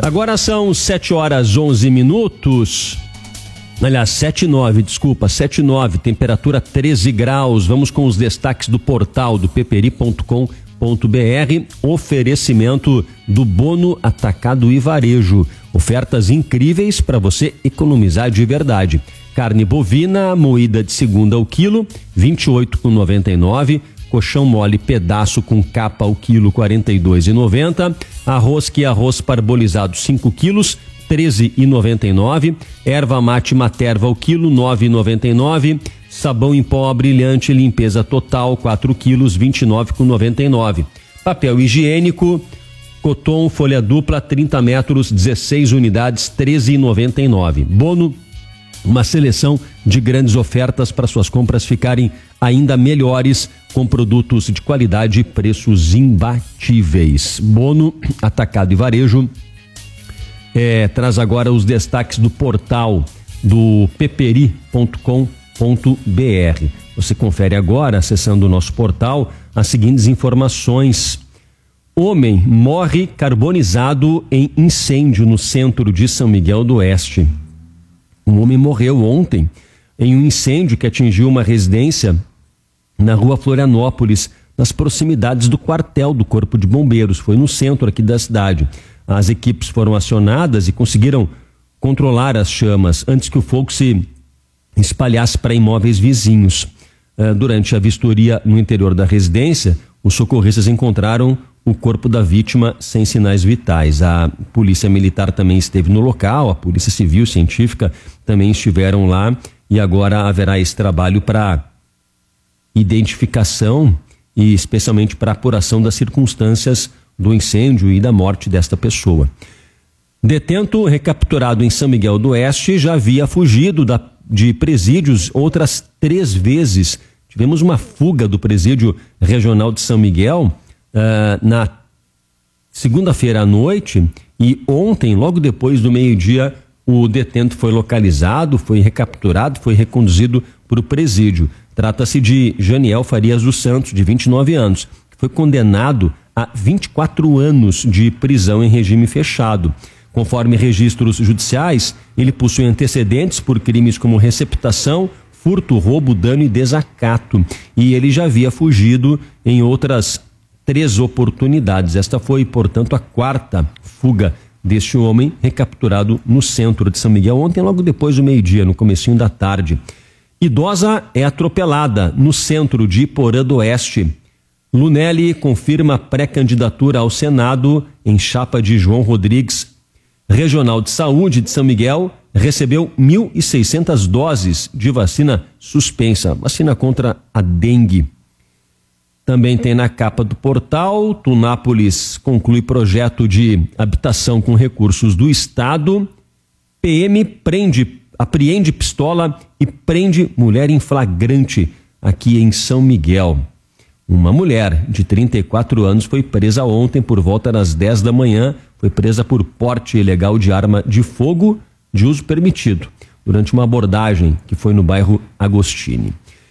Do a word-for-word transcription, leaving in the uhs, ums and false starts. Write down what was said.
Agora são sete horas onze minutos. Aliás, sete e nove, desculpa, sete e nove, temperatura treze graus. Vamos com os destaques do portal do peperi ponto com ponto br. Oferecimento do Bono Atacado e Varejo. Ofertas incríveis para você economizar de verdade. Carne bovina moída de segunda ao quilo, vinte e oito reais e noventa e nove centavos. Colchão mole pedaço com capa ao quilo, quarenta e dois reais e noventa centavos. Arroz que arroz parbolizado cinco quilos, treze reais e noventa e nove centavos. Erva mate Materva ao quilo, nove reais e noventa e nove centavos. Sabão em pó brilhante limpeza total, quatro quilos, vinte e nove reais e noventa e nove centavos. Papel higiênico Coton folha dupla trinta metros, dezesseis unidades, treze reais e noventa e nove centavos. Bono, uma seleção de grandes ofertas para suas compras ficarem ainda melhores, com produtos de qualidade e preços imbatíveis. Bono Atacado e Varejo é, traz agora os destaques do portal do peperi ponto com ponto br. Você confere agora, acessando o nosso portal, as seguintes informações. Homem morre carbonizado em incêndio no centro de São Miguel do Oeste. Um homem morreu ontem em um incêndio que atingiu uma residência na rua Florianópolis, nas proximidades do quartel do Corpo de Bombeiros. Foi no centro aqui da cidade. As equipes foram acionadas e conseguiram controlar as chamas antes que o fogo se espalhasse para imóveis vizinhos. Durante a vistoria no interior da residência, os socorristas encontraram o corpo da vítima sem sinais vitais. A polícia militar também esteve no local, a polícia civil e científica também estiveram lá, e agora haverá esse trabalho para identificação e especialmente para apuração das circunstâncias do incêndio e da morte desta pessoa. Detento recapturado em São Miguel do Oeste já havia fugido da, de presídios outras três vezes. Tivemos uma fuga do presídio regional de São Miguel uh, na segunda-feira à noite, e ontem, logo depois do meio-dia, o detento foi localizado, foi recapturado, foi reconduzido para o presídio. Trata-se de Janiel Farias dos Santos, de vinte e nove anos, que foi condenado a vinte e quatro anos de prisão em regime fechado. Conforme registros judiciais, ele possui antecedentes por crimes como receptação, furto, roubo, dano e desacato. E ele já havia fugido em outras três oportunidades. Esta foi, portanto, a quarta fuga deste homem recapturado no centro de São Miguel ontem, logo depois do meio-dia, no comecinho da tarde. Idosa é atropelada no centro de Iporã do Oeste. Lunelli confirma pré-candidatura ao Senado em chapa de João Rodrigues. Regional de Saúde de São Miguel recebeu mil e seiscentas doses de vacina suspensa, vacina contra a dengue. Também tem na capa do portal, Tunápolis conclui projeto de habitação com recursos do Estado. P M prende, apreende pistola e prende mulher em flagrante aqui em São Miguel. Uma mulher de trinta e quatro anos foi presa ontem por volta das dez da manhã, foi presa por porte ilegal de arma de fogo de uso permitido, durante uma abordagem que foi no bairro Agostini.